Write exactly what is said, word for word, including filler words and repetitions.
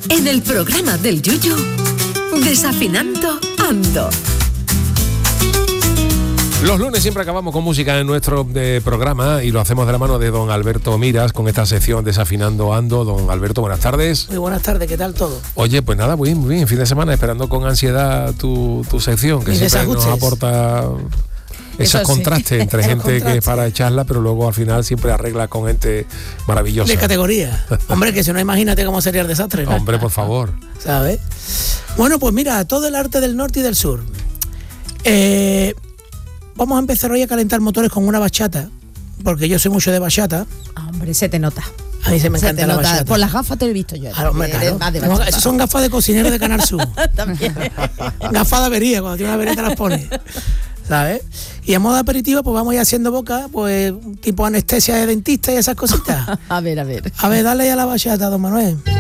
En el programa del Yuyu, Desafinando Ando. Los lunes siempre acabamos con música en nuestro eh, programa y lo hacemos de la mano de don Alberto Miras con esta sección Desafinando Ando. Don Alberto, buenas tardes. Muy buenas tardes, ¿qué tal todo? Oye, pues nada, muy bien, muy bien, fin de semana esperando con ansiedad tu, tu sección, que Mis siempre nos desajustes. aporta esos Eso sí. contrastes entre Esos gente que es contrastes. para echarla, pero luego al final siempre arregla con gente maravillosa. De categoría. Hombre, que si no, imagínate cómo sería el desastre, ¿no? Hombre, por favor. ¿Sabes? Bueno, pues mira, todo el arte del norte y del sur. Eh, vamos a empezar hoy a calentar motores con una bachata, porque yo soy mucho de bachata. Ah, hombre, se te nota. A mí se me Se encanta te la nota. bachata. Por las gafas te lo he visto yo. Claro, hombre, Eres claro. más de Tengo- bachata. Esas son gafas de cocinero de Canal Sur. También. Gafas de avería, cuando tiene una avería te las pones. ¿Sabes? Y a modo de aperitivo, pues vamos a ir haciendo boca, pues tipo anestesia de dentista y esas cositas. A ver, a ver. A ver, dale ya la bachata, don Manuel.